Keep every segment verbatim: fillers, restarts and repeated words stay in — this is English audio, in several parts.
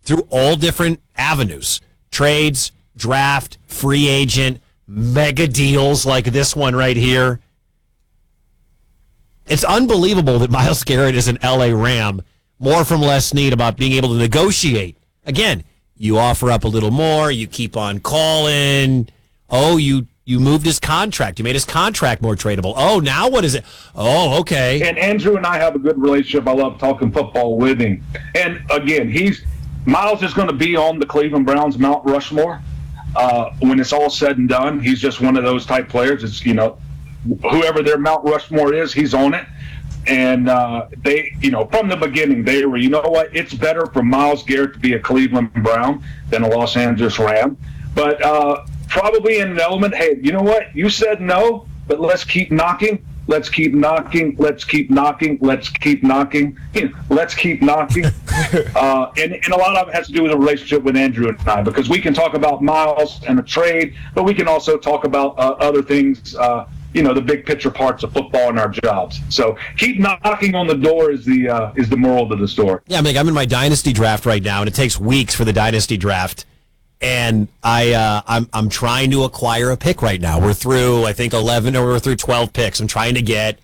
through all different avenues. Trades, draft, free agent, mega deals like this one right here. It's unbelievable that Myles Garrett is an L A Ram. More from Les Snead about being able to negotiate. Again, you offer up a little more, you keep on calling. Oh, you you moved his contract. You made his contract more tradable. Oh, now what is it? Oh, okay. And Andrew and I have a good relationship. I love talking football with him. And again, he's Myles is going to be on the Cleveland Browns Mount Rushmore uh, when it's all said and done. He's just one of those type players. It's, you know, whoever their Mount Rushmore is, he's on it. And uh, they, you know, from the beginning, they were, you know what, it's better for Myles Garrett to be a Cleveland Brown than a Los Angeles Ram. But uh, probably in an element, hey, you know what, you said no, but let's keep knocking. Let's keep knocking. Let's keep knocking. Let's keep knocking. Let's keep knocking. uh, and, and a lot of it has to do with the relationship with Andrew and I, because we can talk about Myles and a trade, but we can also talk about uh, other things, uh, you know, the big picture parts of football and our jobs. So keep knocking on the door is the uh, is the moral of the story. Yeah, I mean, I'm in my dynasty draft right now, and it takes weeks for the dynasty draft. And I, uh, I'm, I'm trying to acquire a pick right now. We're through, I think, eleven or we're through twelve picks. I'm trying to get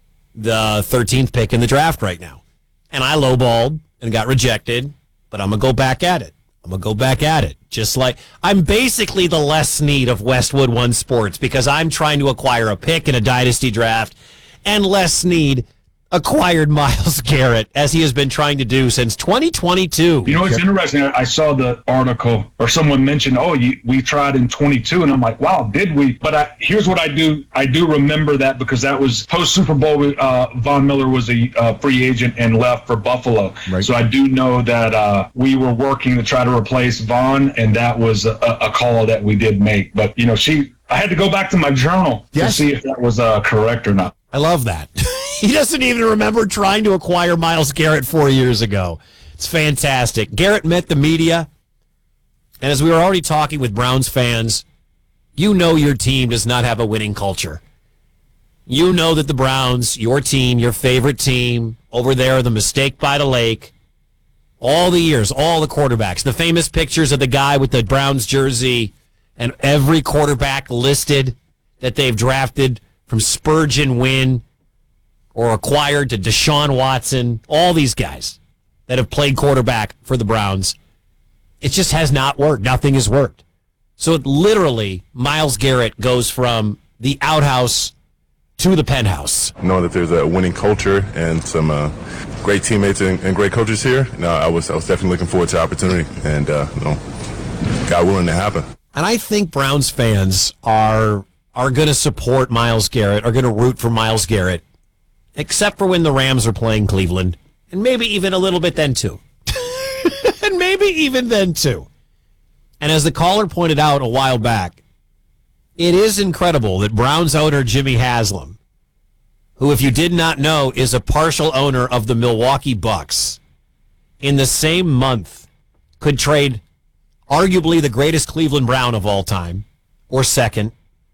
the thirteenth pick in the draft right now. And I lowballed and got rejected, but I'm going to go back at it. I'm going to go back at it. Just like I'm basically the Les Snead of Westwood One Sports, because I'm trying to acquire a pick in a dynasty draft, and Les Snead acquired Myles Garrett, as he has been trying to do since twenty twenty-two. You know, it's interesting. I saw the article, or someone mentioned, oh, you, we tried in twenty-two, and I'm like, wow, did we? But I, here's what I do. I do remember that, because that was post-Super Bowl. Uh, Von Miller was a uh, free agent and left for Buffalo. Right. So I do know that uh, we were working to try to replace Von, and that was a, a call that we did make. But, you know, she, I had to go back to my journal yes. to see if that was uh, correct or not. I love that. He doesn't even remember trying to acquire Myles Garrett four years ago. It's fantastic. Garrett met the media, and as we were already talking with Browns fans, you know your team does not have a winning culture. You know that the Browns, your team, your favorite team, over there, the mistake by the lake, all the years, all the quarterbacks, the famous pictures of the guy with the Browns jersey, and every quarterback listed that they've drafted from Spurgeon Wynn or acquired to Deshaun Watson, all these guys that have played quarterback for the Browns. It just has not worked. Nothing has worked. So it literally, Myles Garrett goes from the outhouse to the penthouse. Knowing that there's a winning culture and some uh, great teammates and, and great coaches here, no, I was I was definitely looking forward to the opportunity, and uh, you know, God willing to happen. And I think Browns fans are are going to support Myles Garrett, are going to root for Myles Garrett, except for when the Rams are playing Cleveland, and maybe even a little bit then too. and maybe even then too. And as the caller pointed out a while back, it is incredible that Browns owner Jimmy Haslam, who, if you did not know, is a partial owner of the Milwaukee Bucks, in the same month could trade arguably the greatest Cleveland Brown of all time, or second.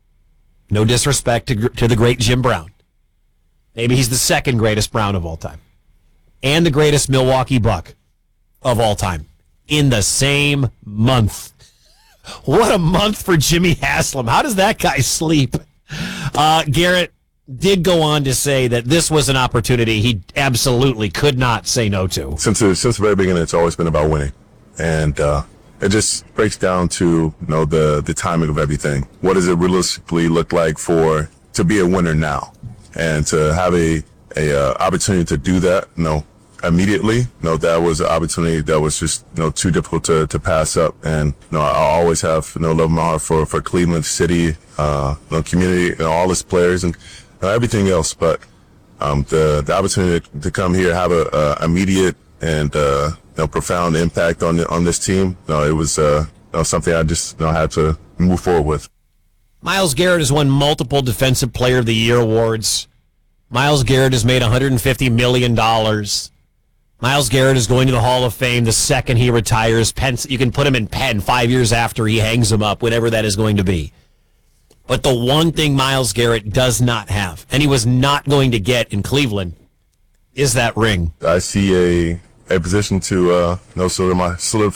No disrespect to, to the great Jim Brown. Maybe he's the second greatest Brown of all time. And the greatest Milwaukee Buck of all time. In the same month. What a month for Jimmy Haslam. How does that guy sleep? Uh, Garrett did go on to say that this was an opportunity he absolutely could not say no to. Since the, since the very beginning, it's always been about winning. And uh, it just breaks down to, you know, the, the timing of everything. What does it realistically look like for to be a winner now? And to have a, a uh, opportunity to do that, you know, immediately, you know, that was an opportunity that was just, you know, too difficult to, to pass up. And, you know, I always have, you know, love in my heart for, for Cleveland City, uh, you know, community, you know, all its players and uh, everything else. But um, the the opportunity to come here, have a, a immediate and uh, you know, profound impact on on this team, you know, it was uh, you know, something I just, you know, had to move forward with. Myles Garrett has won multiple Defensive Player of the Year awards. Myles Garrett has made one hundred fifty million dollars. Myles Garrett is going to the Hall of Fame the second he retires. Penn, you can put him in pen five years after he hangs him up, whatever that is going to be. But the one thing Myles Garrett does not have, and he was not going to get in Cleveland, is that ring. I see a a position to uh, you know, sort of my solidify